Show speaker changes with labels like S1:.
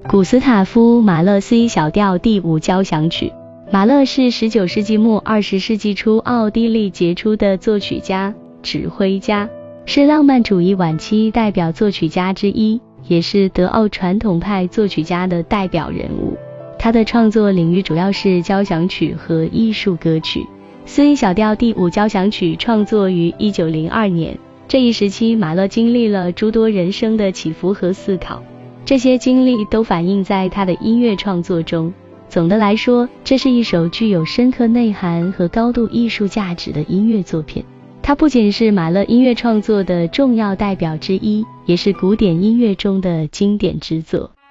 S1: 古斯塔夫·马勒 C 小调第5交响曲。马勒是19世纪末20世纪初奥地利杰出的作曲家、指挥家，是浪漫主义晚期代表作曲家之一，也是德奥传统派作曲家的代表人物。他的创作领域主要是交响曲和艺术歌曲。C 小调第5交响曲创作于1902年，这一时期马勒经历了诸多人生的起伏和思考，这些经历都反映在他的音乐创作中。总的来说，这是一首具有深刻内涵和高度艺术价值的音乐作品。它不仅是马勒音乐创作的重要代表之一，也是古典音乐中的经典之作。